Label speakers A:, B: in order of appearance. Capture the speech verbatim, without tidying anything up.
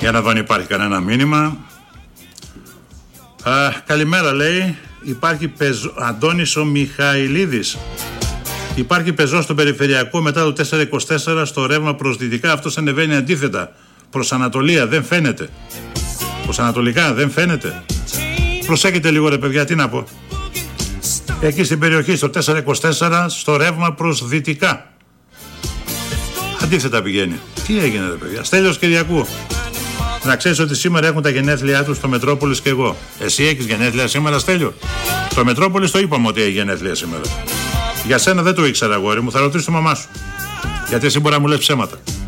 A: Για να δω αν υπάρχει κανένα μήνυμα. Α, καλημέρα, λέει. Υπάρχει πεζό... Αντώνης ο Μιχαηλίδης. Υπάρχει πεζό στο περιφερειακό μετά το τετρακόσια είκοσι τέσσερα στο ρεύμα προς δυτικά. Αυτός ανεβαίνει αντίθετα. Προς Ανατολία δεν φαίνεται. Προς Ανατολικά δεν φαίνεται. Προσέχετε λίγο, ρε παιδιά, τι να πω. Εκεί στην περιοχή στο τετρακόσια είκοσι τέσσερα στο ρεύμα προς δυτικά. Αντίθετα πηγαίνει. Τι έγινε, ρε παιδιά. Στέλιος Κυριακού. Να ξέρεις ότι σήμερα έχουν τα γενέθλιά τους στο Μετρόπολης και εγώ. Εσύ έχεις γενέθλια σήμερα, Στέλιο? Το Μετρόπολης το είπαμε ότι έχει γενέθλια σήμερα. Για σένα δεν το ήξερα, αγόρι μου. Θα ρωτήσω τη μαμά σου. Γιατί εσύ μπορεί να μου λες ψέματα.